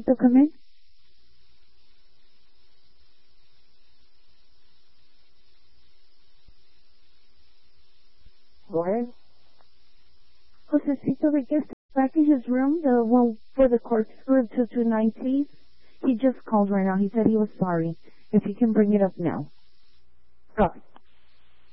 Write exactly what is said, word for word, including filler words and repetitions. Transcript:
Josecito come in? Go ahead. Josecito, the guest is back in his room, the one for the corkscrew two two nine, please. He just called right now. He said he was sorry. If he can bring it up now. Copy.